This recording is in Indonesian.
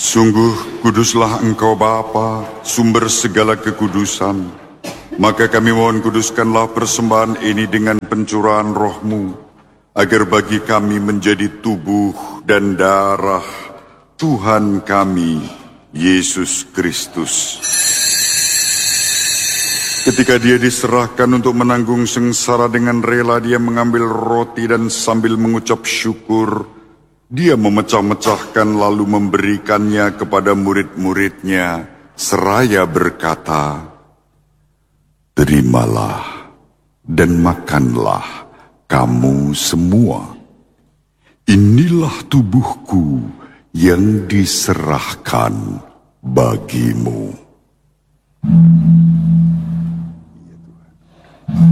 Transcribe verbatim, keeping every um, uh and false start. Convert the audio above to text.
Sungguh kuduslah Engkau Bapa, sumber segala kekudusan. Maka kami mohon kuduskanlah persembahan ini dengan pencurahan roh-Mu, agar bagi kami menjadi tubuh dan darah Tuhan kami, Yesus Kristus. Ketika Dia diserahkan untuk menanggung sengsara dengan rela, Dia mengambil roti dan sambil mengucap syukur, Dia memecah-mecahkan lalu memberikannya kepada murid-muridnya, seraya berkata, "Terimalah dan makanlah kamu semua. Inilah tubuhku yang diserahkan bagimu."